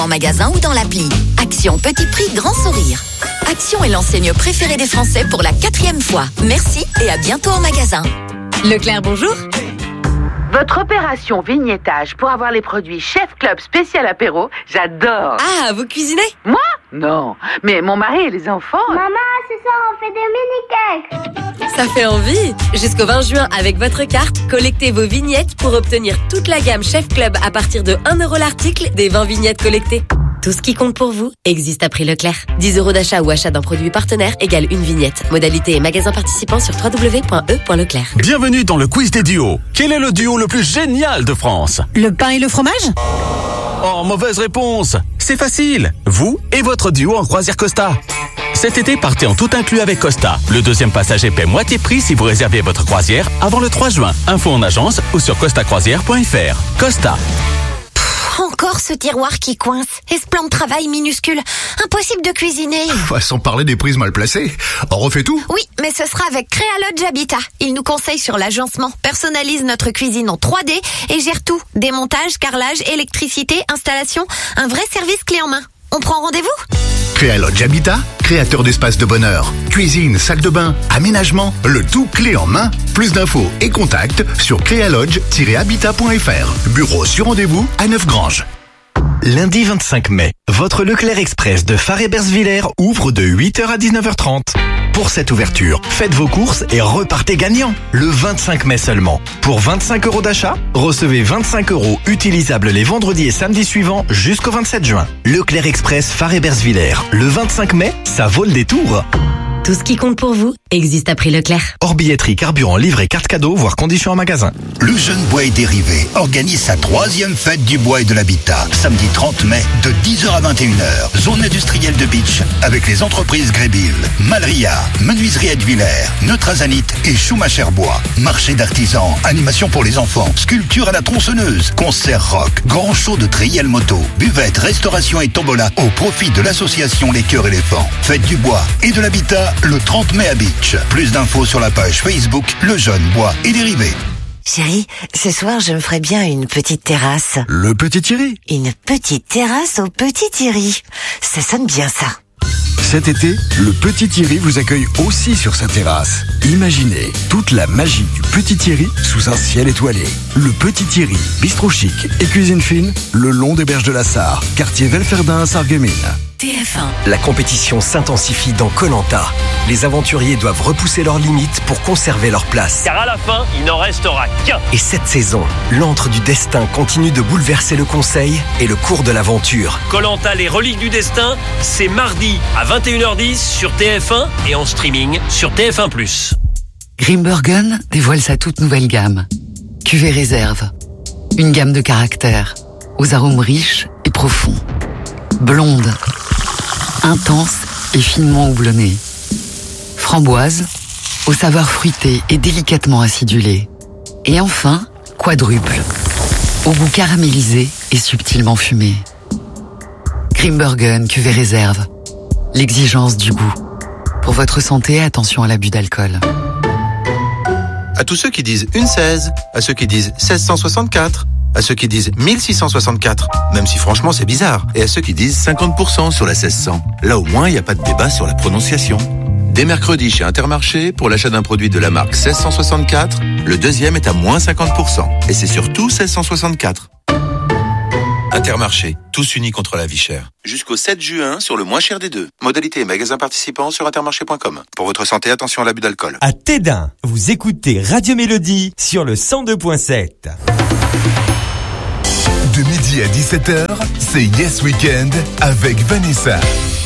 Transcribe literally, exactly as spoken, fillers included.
En magasin ou dans l'appli. Action petit prix, grand sourire. Action est l'enseigne préférée des Français pour la quatrième fois. Merci et à bientôt en magasin. Leclerc, bonjour. Votre opération vignettage pour avoir les produits Chef Club spécial apéro, j'adore. Ah, vous cuisinez? Moi? Non, mais mon mari et les enfants... Maman, ce soir on fait des mini-cakes. Ça fait envie. Jusqu'au vingt juin, avec votre carte, collectez vos vignettes pour obtenir toute la gamme Chef Club à partir de un euro l'article des vingt vignettes collectées. Tout ce qui compte pour vous existe à prix Leclerc. dix euros d'achat ou achat d'un produit partenaire égale une vignette. Modalité et magasin participant sur w w w point e point leclerc. Bienvenue dans le quiz des duos. Quel est le duo le plus génial de France? Le pain et le fromage? Oh, mauvaise réponse. C'est facile. Vous et votre duo en croisière Costa. Cet été, partez en tout inclus avec Costa. Le deuxième passager paie moitié prix si vous réservez votre croisière avant le trois juin. Info en agence ou sur costa croisière point f r. Costa. Encore ce tiroir qui coince. Et ce plan de travail minuscule. Impossible de cuisiner. Ouais, sans parler des prises mal placées. On refait tout? Oui, mais ce sera avec Créalodge Habitat. Il nous conseille sur l'agencement, personnalise notre cuisine en trois D et gère tout. Démontage, carrelage, électricité, installation. Un vrai service clé en main. On prend rendez-vous? Créalodge Habitat, créateur d'espaces de bonheur. Cuisine, salle de bain, aménagement, le tout clé en main. Plus d'infos et contacts sur créalodge tiret habitat point f r. Bureau sur rendez-vous à Neufgrange. Lundi vingt-cinq mai, votre Leclerc Express de Faré-Bersvillers ouvre de huit heures à dix-neuf heures trente. Pour cette ouverture, faites vos courses et repartez gagnant. Le vingt-cinq mai seulement. Pour vingt-cinq euros d'achat, recevez vingt-cinq euros utilisables les vendredis et samedis suivants jusqu'au vingt-sept juin. Leclerc Express Faré-Bersvillers. Le vingt-cinq mai, ça vaut le détour. Tout ce qui compte pour vous existe à prix Leclerc. Hors billetterie, carburant, livret, carte cadeau, voire conditions en magasin. Le Jeune Bois et Dérivé organise sa troisième fête du bois et de l'habitat. Samedi trente mai, de dix heures à vingt et une heures. Zone industrielle de Beach, avec les entreprises Grébil, Malria, Menuiserie Edvillers, Neutrazanit et Schumacher Bois. Marché d'artisans, animation pour les enfants, sculpture à la tronçonneuse, concert rock, grand show de triel moto, buvette, restauration et tombola au profit de l'association Les Cœurs Éléphants. Fête du bois et de l'habitat le trente mai à Beach. Plus d'infos sur la page Facebook Le Jeune Bois et Dérivé. Chérie, ce soir, je me ferais bien une petite terrasse. Le Petit Thierry. Une petite terrasse au Petit Thierry. Ça sonne bien, ça. Cet été, le Petit Thierry vous accueille aussi sur sa terrasse. Imaginez toute la magie du Petit Thierry sous un ciel étoilé. Le Petit Thierry, bistrot chic et cuisine fine, le long des berges de la Sarre, quartier Velferdin à Sarreguemines. T F un. La compétition s'intensifie dans Koh Lanta. Les aventuriers doivent repousser leurs limites pour conserver leur place. Car à la fin, il n'en restera qu'un. Et cette saison, l'antre du destin continue de bouleverser le conseil et le cours de l'aventure. Koh Lanta, les reliques du destin, c'est mardi à vingt et une heures dix sur T F un et en streaming sur T F un plus. Grimbergen dévoile sa toute nouvelle gamme. Cuvée réserve. Une gamme de caractères, aux arômes riches et profonds. Blonde, intense et finement houblonnée. Framboise, aux saveurs fruitées et délicatement acidulées. Et enfin, quadruple, au goût caramélisé et subtilement fumé. Grimbergen, cuvée réserve. L'exigence du goût. Pour votre santé, attention à l'abus d'alcool. À tous ceux qui disent une seize, à ceux qui disent seize cent soixante-quatre, à ceux qui disent mille six cent soixante-quatre, même si franchement c'est bizarre, et à ceux qui disent cinquante pour cent sur la seize cents. Là au moins il n'y a pas de débat sur la prononciation. Dès mercredi chez Intermarché, pour l'achat d'un produit de la marque seize cent soixante-quatre, le deuxième est à moins cinquante pour cent. Et c'est surtout seize cent soixante-quatre. Intermarché, tous unis contre la vie chère. Jusqu'au sept juin sur le moins cher des deux. Modalité et magasins participants sur intermarché point com. Pour votre santé, attention à l'abus d'alcool. À Tédin, vous écoutez Radio Mélodie sur le cent deux point sept. De midi à dix-sept heures, c'est Yes Weekend avec Vanessa.